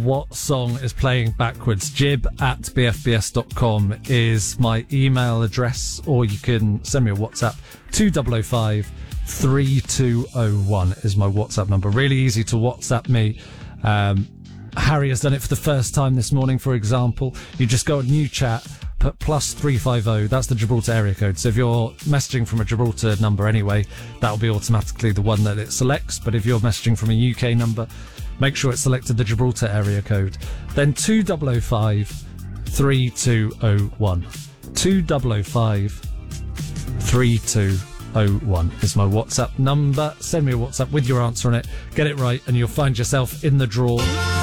what song is playing backwards. jib@bfbs.com is my email address, or you can send me a WhatsApp. 2005 3201 is my WhatsApp number. Really easy to WhatsApp me. Harry has done it for the first time this morning, for example. You just go on new chat, put +350. That's the Gibraltar area code. So if you're messaging from a Gibraltar number anyway, that'll be automatically the one that it selects. But if you're messaging from a UK number, make sure it's selected the Gibraltar area code. Then 2005 3201. 2005 3201 is my WhatsApp number. Send me a WhatsApp with your answer on it. Get it right and you'll find yourself in the draw.